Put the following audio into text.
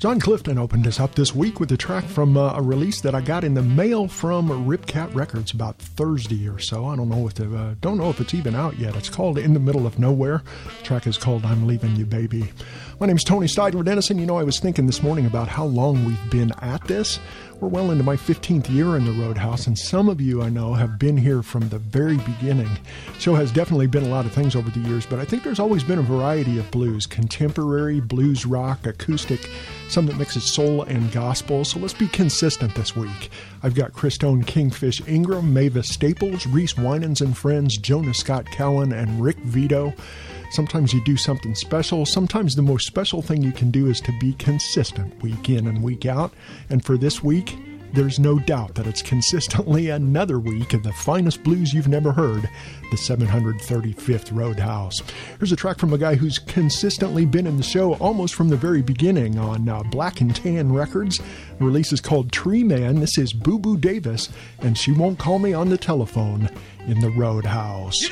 John Clifton opened us up this week with a track from a release that I got in the mail from Ripcat Records about Thursday or so. I don't know if it's even out yet. It's called In the Middle of Nowhere. The track is called I'm Leaving You, Baby. My name's Tony Steidler Dennison. You know, I was thinking this morning about how long we've been at this. We're well into my 15th year in the Roadhouse, and some of you I know have been here from the very beginning. The show has definitely been a lot of things over the years, but I think there's always been a variety of blues: contemporary, blues rock, acoustic, some that mixes soul and gospel. So let's be consistent this week. I've got Christone Kingfish Ingram, Mavis Staples, Reese Winans and Friends, Jonas Scott Cowan, and Rick Vito. Sometimes you do something special. Sometimes the most special thing you can do is to be consistent week in and week out. And for this week, there's no doubt that it's consistently another week of the finest blues you've never heard, the 735th Roadhouse. Here's a track from a guy who's consistently been in the show almost from the very beginning on Black and Tan Records. The release is called Tree Man. This is Boo Boo Davis, and She Won't Call Me on the Telephone in the Roadhouse.